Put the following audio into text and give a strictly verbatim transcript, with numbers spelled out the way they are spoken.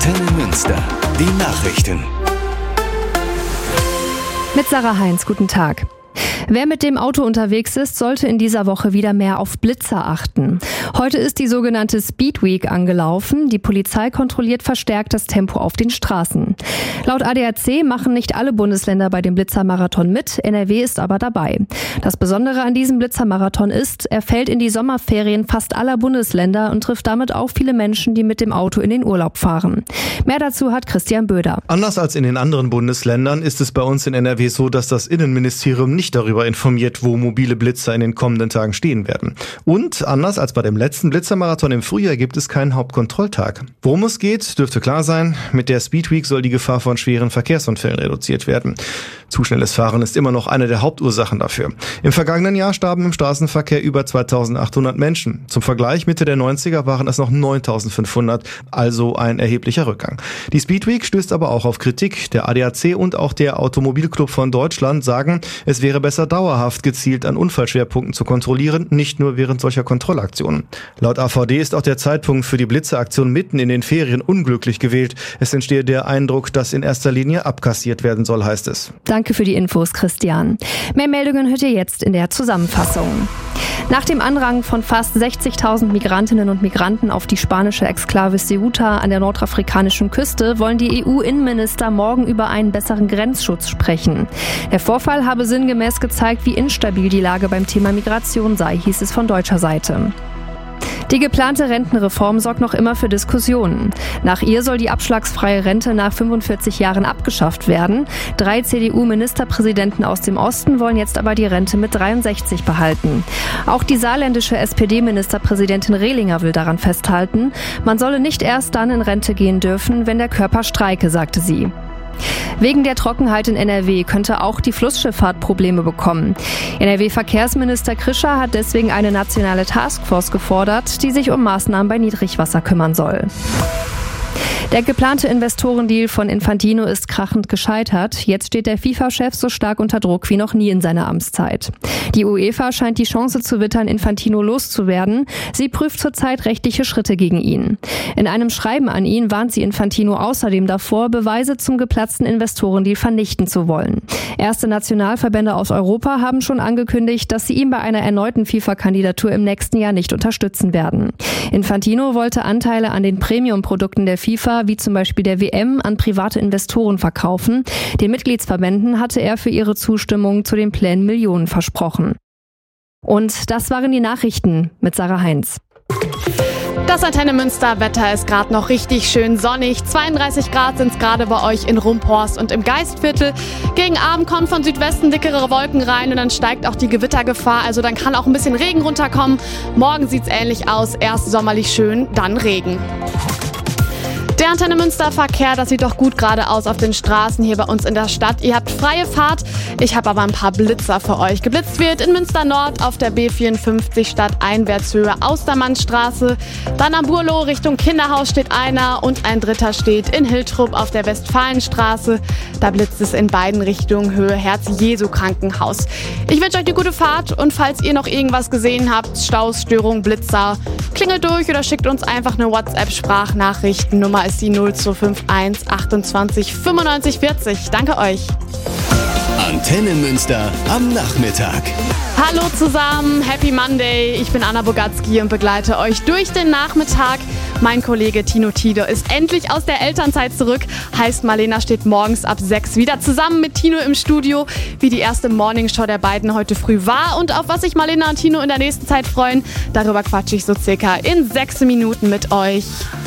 Antenne Münster. Die Nachrichten. Mit Sarah Heinz, guten Tag. Wer mit dem Auto unterwegs ist, sollte in dieser Woche wieder mehr auf Blitzer achten. Heute ist die sogenannte Speed Week angelaufen. Die Polizei kontrolliert verstärkt das Tempo auf den Straßen. Laut A D A C machen nicht alle Bundesländer bei dem Blitzermarathon mit. N R W ist aber dabei. Das Besondere an diesem Blitzermarathon ist, er fällt in die Sommerferien fast aller Bundesländer und trifft damit auch viele Menschen, die mit dem Auto in den Urlaub fahren. Mehr dazu hat Christian Böder. Anders als in den anderen Bundesländern ist es bei uns in N R W so, dass das Innenministerium nicht darüber informiert, wo mobile Blitzer in den kommenden Tagen stehen werden. Und anders als bei dem letzten Blitzermarathon im Frühjahr gibt es keinen Hauptkontrolltag. Worum es geht, dürfte klar sein. Mit der Speed Week soll die Gefahr von schweren Verkehrsunfällen reduziert werden. Zu schnelles Fahren ist immer noch eine der Hauptursachen dafür. Im vergangenen Jahr starben im Straßenverkehr über zweitausendachthundert Menschen. Zum Vergleich, Mitte der neunziger waren es noch neuntausendfünfhundert, also ein erheblicher Rückgang. Die Speed Week stößt aber auch auf Kritik. Der A D A C und auch der Automobilclub von Deutschland sagen, es wäre besser dauerhaft gezielt an Unfallschwerpunkten zu kontrollieren, nicht nur während solcher Kontrollaktionen. Laut A V D ist auch der Zeitpunkt für die Blitzeraktion mitten in den Ferien unglücklich gewählt. Es entstehe der Eindruck, dass in erster Linie abkassiert werden soll, heißt es. Danke für die Infos, Christian. Mehr Meldungen hört ihr jetzt in der Zusammenfassung. Nach dem Anrang von fast sechzigtausend Migrantinnen und Migranten auf die spanische Exklave Ceuta an der nordafrikanischen Küste wollen die E U-Innenminister morgen über einen besseren Grenzschutz sprechen. Der Vorfall habe sinngemäß gezeigt, wie instabil die Lage beim Thema Migration sei, hieß es von deutscher Seite. Die geplante Rentenreform sorgt noch immer für Diskussionen. Nach ihr soll die abschlagsfreie Rente nach fünfundvierzig Jahren abgeschafft werden. Drei C D U-Ministerpräsidenten aus dem Osten wollen jetzt aber die Rente mit dreiundsechzig behalten. Auch die saarländische S P D-Ministerpräsidentin Rehlinger will daran festhalten. Man solle nicht erst dann in Rente gehen dürfen, wenn der Körper streike, sagte sie. Wegen der Trockenheit in N R W könnte auch die Flussschifffahrt Probleme bekommen. N R W-Verkehrsminister Krischer hat deswegen eine nationale Taskforce gefordert, die sich um Maßnahmen bei Niedrigwasser kümmern soll. Der geplante Investorendeal von Infantino ist krachend gescheitert. Jetzt steht der FIFA-Chef so stark unter Druck wie noch nie in seiner Amtszeit. Die UEFA scheint die Chance zu wittern, Infantino loszuwerden. Sie prüft zurzeit rechtliche Schritte gegen ihn. In einem Schreiben an ihn warnt sie Infantino außerdem davor, Beweise zum geplatzten Investorendeal vernichten zu wollen. Erste Nationalverbände aus Europa haben schon angekündigt, dass sie ihn bei einer erneuten FIFA-Kandidatur im nächsten Jahr nicht unterstützen werden. Infantino wollte Anteile an den Premium-Produkten der FIFA, wie zum Beispiel der W M, an private Investoren verkaufen. Den Mitgliedsverbänden hatte er für ihre Zustimmung zu den Plänen Millionen versprochen. Und das waren die Nachrichten mit Sarah Heinz. Das Antenne Münster Wetter ist gerade noch richtig schön sonnig. zweiunddreißig Grad sind es gerade bei euch in Rumphorst und im Geistviertel. Gegen Abend kommen von Südwesten dickere Wolken rein und dann steigt auch die Gewittergefahr. Also dann kann auch ein bisschen Regen runterkommen. Morgen sieht es ähnlich aus. Erst sommerlich schön, dann Regen. Der Antenne Münster Verkehr, das sieht doch gut gerade aus auf den Straßen hier bei uns in der Stadt. Ihr habt freie Fahrt, ich habe aber ein paar Blitzer für euch. Geblitzt wird in Münster Nord auf der B vierundfünfzig Stadteinwärtshöhe Austermannstraße. Dann am Burlo Richtung Kinderhaus steht einer und ein dritter steht in Hiltrup auf der Westfalenstraße. Da blitzt es in beiden Richtungen Höhe Herz-Jesu-Krankenhaus. Ich wünsche euch eine gute Fahrt und falls ihr noch irgendwas gesehen habt, Staus, Störungen, Blitzer, klingelt durch oder schickt uns einfach eine WhatsApp-Sprachnachricht. Nummer ist die null zwei fünf eins achtundzwanzig fünfundneunzig vierzig. Danke euch. Antenne Münster am Nachmittag. Hallo zusammen, Happy Monday. Ich bin Anna Bogatzki und begleite euch durch den Nachmittag. Mein Kollege Tino Tiede ist endlich aus der Elternzeit zurück. Heißt, Marlena steht morgens ab sechs wieder zusammen mit Tino im Studio. Wie die erste Morningshow der beiden heute früh war und auf was sich Marlena und Tino in der nächsten Zeit freuen, darüber quatsche ich so circa in sechs Minuten mit euch.